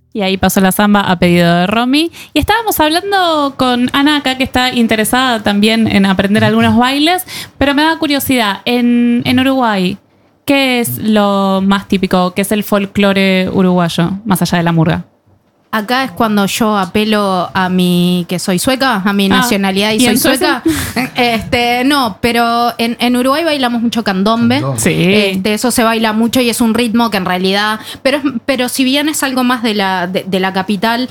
Y ahí pasó la samba a pedido de Romy. Y estábamos hablando con Ana acá, que está interesada también en aprender algunos bailes, pero me da curiosidad, en Uruguay, ¿qué es lo más típico? ¿Qué es el folclore uruguayo, más allá de la murga? Acá es cuando yo apelo a mi, que soy sueca, a mi nacionalidad y soy sueca. No, pero en Uruguay bailamos mucho candombe. Sí. Eso se baila mucho y es un ritmo que en realidad, pero si bien es algo más de la capital,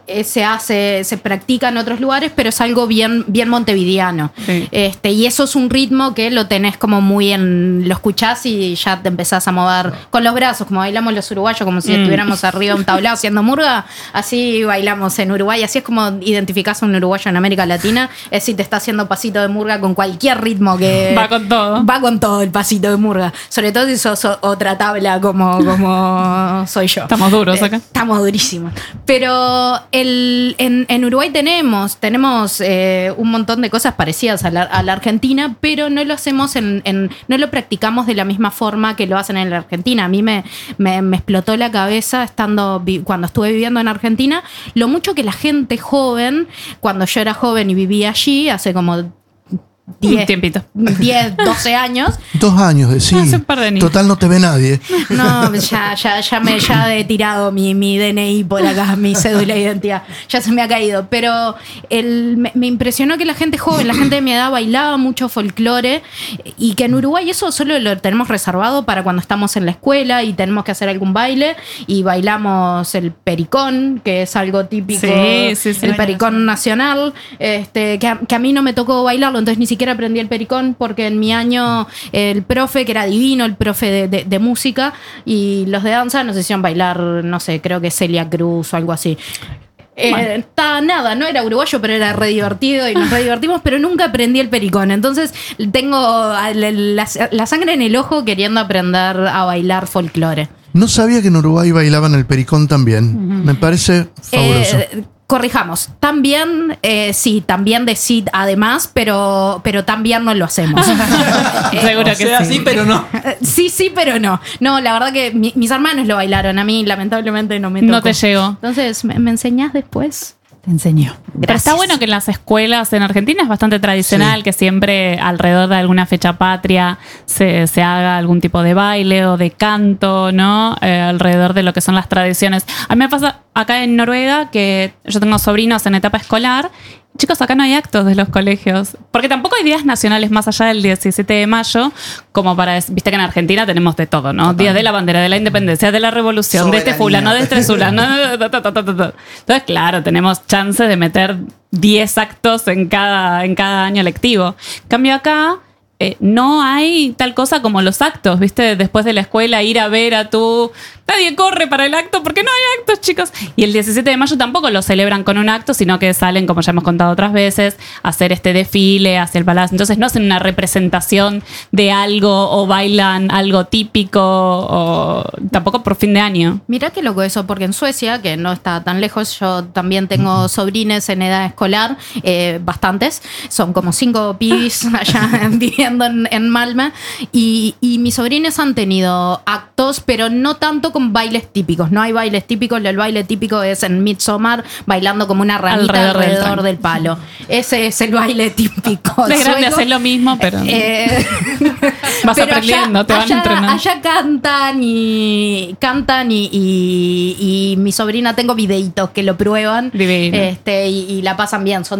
se practica en otros lugares, pero es algo bien montevideano. Sí. Y eso es un ritmo que lo tenés como muy lo escuchás y ya te empezás a mover con los brazos, como bailamos los uruguayos, como si estuviéramos arriba de un tablado haciendo murga. Así bailamos en Uruguay, así es como identificás a un uruguayo en América Latina, es si te está haciendo pasito de murga con cualquier ritmo que... Va con todo. Va con todo el pasito de murga. Sobre todo si sos otra tabla como soy yo. Estamos duros acá. Estamos durísimos. Pero en Uruguay tenemos un montón de cosas parecidas a la Argentina, pero no lo hacemos no lo practicamos de la misma forma que lo hacen en la Argentina. A mí me explotó la cabeza cuando estuve viviendo en Argentina, lo mucho que la gente joven, cuando yo era joven y vivía allí, hace como 10, 12 años. 2 años, sí. Hace un par de años. Total, no te ve nadie. No, ya he tirado mi DNI por acá, mi cédula de identidad. Ya se me ha caído. Pero me impresionó que la gente joven, la gente de mi edad, bailaba mucho folclore y que en Uruguay eso solo lo tenemos reservado para cuando estamos en la escuela y tenemos que hacer algún baile y bailamos el pericón, que es algo típico. Sí, el pericón nacional, que a mí no me tocó bailarlo, entonces ni siquiera aprendí el pericón porque en mi año el profe, que era divino, el profe de música y los de danza nos hicieron bailar, no sé, creo que Celia Cruz o algo así. No era uruguayo, pero era re divertido y nos re divertimos, pero nunca aprendí el pericón. Entonces tengo la sangre en el ojo queriendo aprender a bailar folclore. No sabía que en Uruguay bailaban el pericón también. Me parece fabuloso. Corrijamos, también, sí, también de sí, además, pero también no lo hacemos. Seguro que sí. Sí, pero no. Sí, pero no. No, la verdad que mis hermanos lo bailaron, a mí lamentablemente no me tocó. No te llegó. Entonces, ¿me enseñás después? Te enseño. Gracias. Pero está bueno que en las escuelas en Argentina es bastante tradicional que siempre alrededor de alguna fecha patria se haga algún tipo de baile o de canto, ¿no? Alrededor de lo que son las tradiciones. A mí me pasa acá en Noruega que yo tengo sobrinos en etapa escolar. Chicos, acá no hay actos de los colegios, porque tampoco hay días nacionales más allá del 17 de mayo, como viste que en Argentina tenemos de todo, ¿no? Día de la bandera, de la independencia, de la revolución, de este fulano, de este fulano. Entonces, claro, tenemos chance de meter 10 actos en cada año lectivo. En cambio acá no hay tal cosa como los actos, ¿viste? Después de la escuela ir a ver a tu... Nadie corre para el acto porque no hay actos, chicos. Y el 17 de mayo tampoco lo celebran con un acto, sino que salen, como ya hemos contado otras veces, a hacer este desfile hacia el palacio. Entonces no hacen una representación de algo o bailan algo típico o tampoco por fin de año. Mirá qué loco eso, porque en Suecia, que no está tan lejos, yo también tengo sobrines en edad escolar, bastantes, son como 5 pibis allá viviendo en Malmö, y mis sobrines han tenido actos, pero no tanto con bailes típicos. No hay bailes típicos. El baile típico es en Midsommar, bailando como una ranita alrededor del palo. Ese es el baile típico. De grande hacer lo mismo, pero vas pero aprendiendo, te van entrenando. Allá cantan y mi sobrina, tengo videitos que lo prueban y la pasan bien. Son